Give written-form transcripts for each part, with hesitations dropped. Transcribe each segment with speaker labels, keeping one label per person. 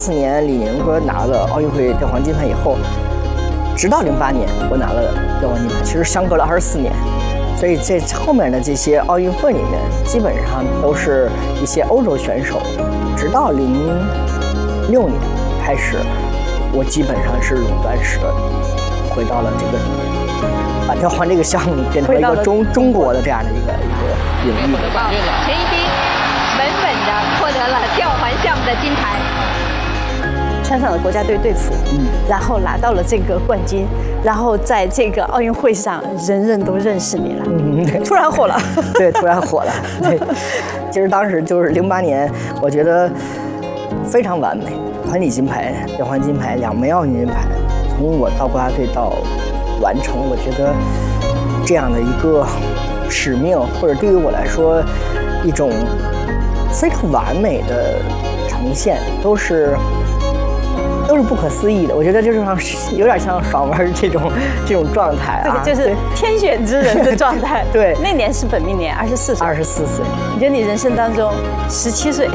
Speaker 1: 4年李宁哥拿了奥运会吊环金牌以后，直到08年我拿了吊环金牌，其实相隔了24年。所以这后面的这些奥运会里面，基本上都是一些欧洲选手。直到06年开始，我基本上是垄断式的回到了这个把吊环这个项目变成一个中国的这样的一个领域。
Speaker 2: 陈一冰稳稳地获得了吊环项目的金牌。
Speaker 3: 穿上了国家队队服，然后拿到了这个冠军，然后在这个奥运会上，人人都认识你了，突然火了。
Speaker 1: 对，突然火了。对，其实当时就是08年，我觉得非常完美，团体金牌、吊环金牌2枚奥运金牌，从我到国家队到完成，我觉得这样的一个使命，或者对于我来说，一种非常完美的呈现，都是不可思议的。我觉得就是有点像爽文这种状态啊，
Speaker 3: 这个就是天选之人的状态。
Speaker 1: 对，
Speaker 3: 那年是本命年，24岁。
Speaker 1: 24岁，
Speaker 3: 你觉得你人生当中17岁，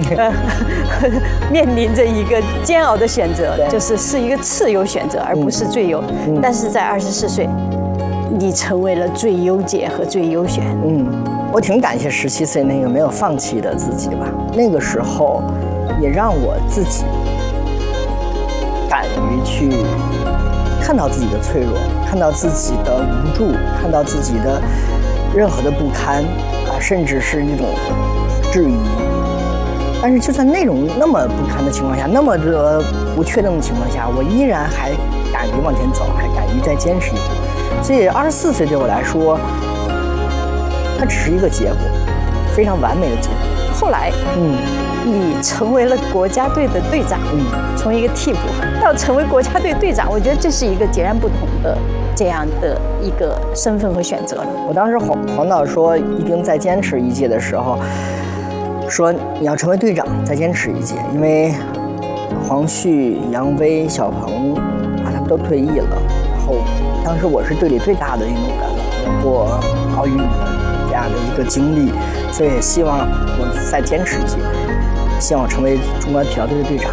Speaker 3: 面临着一个煎熬的选择，是一个次优选择，而不是最优。但是在24岁，你成为了最优解和最优选。
Speaker 1: 我挺感谢17岁那个没有放弃的自己吧。那个时候，也让我自己敢于去看到自己的脆弱，看到自己的无助，看到自己的任何的不堪啊，甚至是那种质疑。但是就在那么不堪的情况下，那么的不确定的情况下，我依然还敢于往前走，还敢于再坚持一步。所以24岁对我来说，它只是一个结果，非常完美的结果。
Speaker 3: 后来，你成为了国家队的队长，从一个替补到成为国家队队长，我觉得这是一个截然不同的这样的一个身份和选择了。
Speaker 1: 我当时黄导说一定再坚持一届的时候，说你要成为队长再坚持一届，因为黄旭、杨威、小鹏他们都退役了，然后当时我是队里最大的运动员了，有过奥运的这样的一个经历，所以也希望我再坚持一届。希望我成为中国体操队的队长。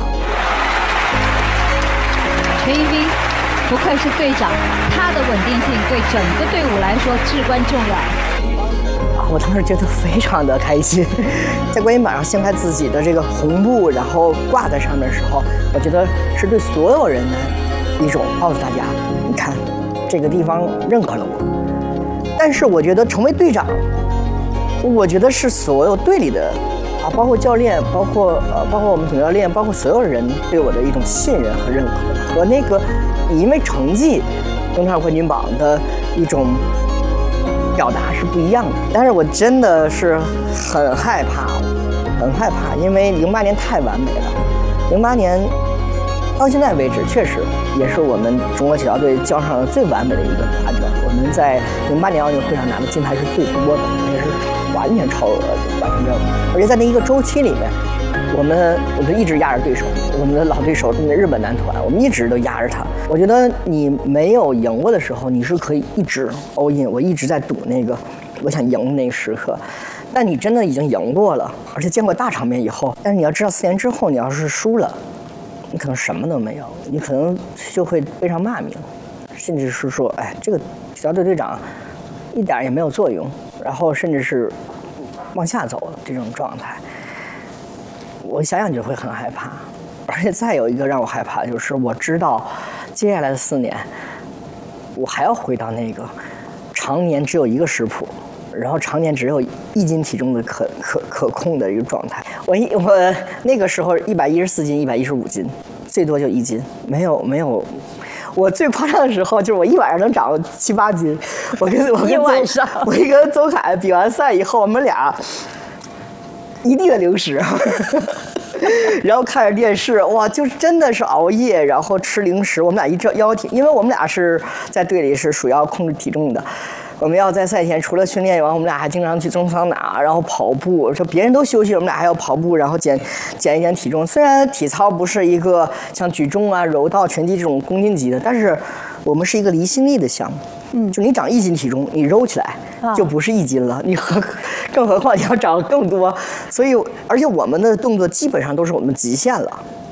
Speaker 4: 陈一冰不愧是队长，他的稳定性对整个队伍来说至关重要。
Speaker 1: 我当时觉得非常的开心，在观音板上掀开自己的这个红布，然后挂在上面的时候，我觉得是对所有人的一种告诉大家，你看这个地方认可了我。但是我觉得成为队长，我觉得是所有队里的。包括教练，包括我们总教练，包括所有人对我的一种信任和认可，和那个你因为成绩登上冠军榜的一种表达是不一样的。但是我真的是很害怕，因为08年太完美了。08年到现在为止，确实也是我们中国体操队交上了最完美的一个答卷。我们在08年奥运会上拿的金牌是最多的，也是完全超额完成任务。而且在那一个周期里面，我们一直压着对手，我们的老对手日本男团，我们一直都压着他。我觉得你没有赢过的时候，你是可以一直 all in， 我一直在赌那个我想赢的那个时刻。但你真的已经赢过了，而且见过大场面以后，但是你要知道4年之后，你要是输了，你可能什么都没有，你可能就会非常骂名，甚至是说，哎，这个体操队队长一点也没有作用，然后甚至是往下走这种状态，我想想就会很害怕。而且再有一个让我害怕的就是，我知道接下来的4年，我还要回到那个常年只有一个食谱，然后常年只有1斤体重的可控的一个状态。我那个时候114斤、115斤，最多就1斤，没有。我最夸张的时候就是我一晚上能长7、8斤。我跟邹凯比完赛以后，我们俩一地的零食，然后看着电视，哇，就是真的是熬夜，然后吃零食。我们俩一直腰体，因为我们俩是在队里是属要控制体重的。我们要在赛前除了训练以外，我们俩还经常去蒸桑拿，然后跑步。说别人都休息，我们俩还要跑步，然后减一减体重。虽然体操不是一个像举重啊、柔道、拳击这种公斤级的，但是我们是一个离心力的项目。就你长1斤体重，你揉起来就不是1斤了，更何况你要长更多。所以，而且我们的动作基本上都是我们极限了。